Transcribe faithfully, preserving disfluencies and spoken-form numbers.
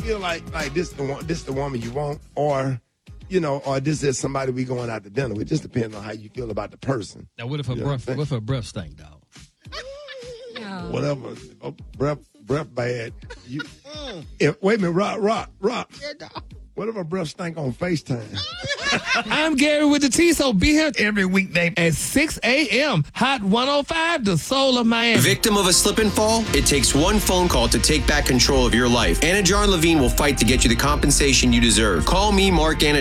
feel like like this the one this the woman you want, or you know, or this is somebody we going out to dinner with. It just depends on how you feel about the person. Now, what if her You know breath? what I'm What if her breath stank, dog? Whatever, oh, breath breath bad. You, if, wait a minute, rock rock rock. What if her breath stank on FaceTime? I'm Gary with the T, so be here every weekday at six a.m. Hot one oh five, the soul of Miami. Victim of a slip and fall? It takes one phone call to take back control of your life. Anna Jar Levine will fight to get you the compensation you deserve. Call me, Mark Anna